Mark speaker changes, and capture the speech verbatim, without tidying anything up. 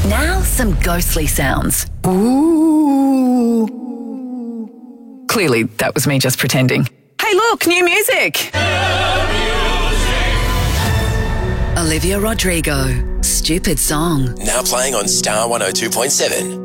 Speaker 1: Now some ghostly sounds.
Speaker 2: Ooh.
Speaker 1: Clearly, that was me just pretending. Hey, look, new music. Olivia Rodrigo, Stupid Song.
Speaker 3: Now playing on Star one oh two point seven.